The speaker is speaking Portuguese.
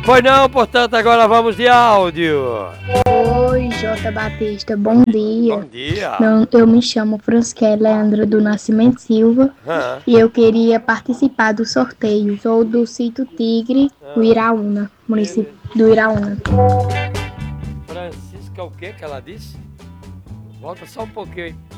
Pois não, portanto, agora vamos de áudio. Oi, J. Batista, bom dia. Bom dia. Eu me chamo Fransquele Leandro do Nascimento Silva e eu queria participar do sorteio. Sou do sítio Tigre, do Iraúna, município do Iraúna. Francisca, o que ela disse? Volta só um pouquinho.